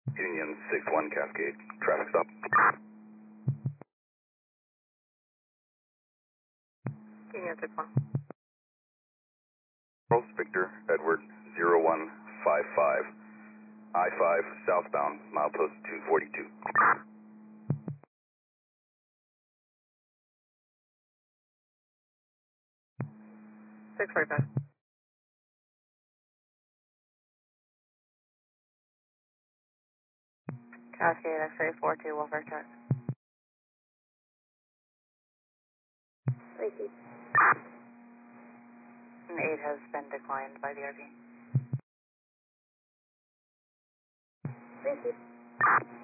Union 6-1 Cascade, traffic stop. Union 6-1. Charles Victor Edward 0155, I-5 southbound, milepost 242. 645. Cascade X-ray 42, welfare check. Repeat. An 8 has been declined by the RV. Repeat.